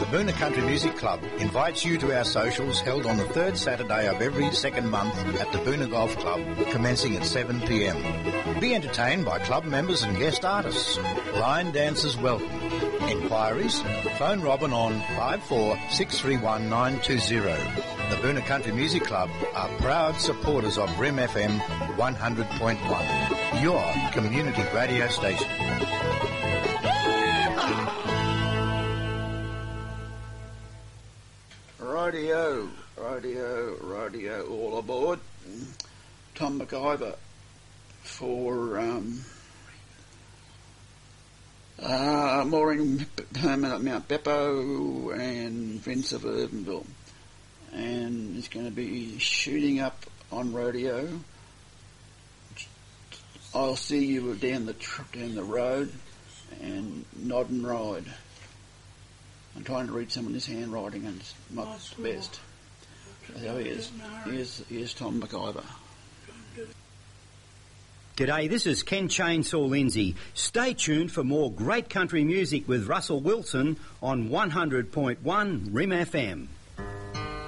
Boona Country Music Club invites you to our socials held on the third Saturday of every second month at the Boona Golf Club, commencing at 7 p.m. Be entertained by club members and guest artists. Line dancers welcome. Inquiries? Phone Robin on 54631920. The Boona Country Music Club are proud supporters of Rim FM 100.1, your community radio station. Radio, all aboard. Tom McIver for Maureen Herman at Mount Beppo and Vince of Irvinville. And he's going to be shooting up on rodeo. I'll see you down the road and nod and ride. I'm trying to read some of his handwriting and it's not the best. So there he is. Here's Tom McIver. G'day, this is Ken Chainsaw Lindsay. Stay tuned for more great country music with Russell Wilson on 100.1 Rim FM.